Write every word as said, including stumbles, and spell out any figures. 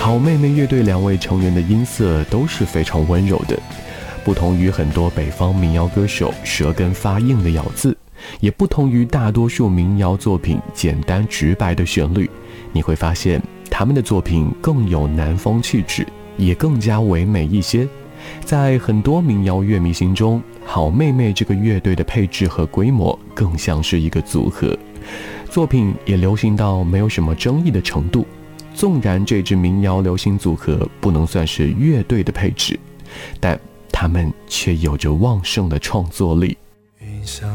好妹妹乐队两位成员的音色都是非常温柔的，不同于很多北方民谣歌手舌根发硬的咬字，也不同于大多数民谣作品简单直白的旋律，你会发现他们的作品更有南方气质，也更加唯美一些。在很多民谣乐迷心中，好妹妹这个乐队的配置和规模更像是一个组合，作品也流行到没有什么争议的程度。纵然这支民谣流行组合不能算是乐队的配置，但他们却有着旺盛的创作力。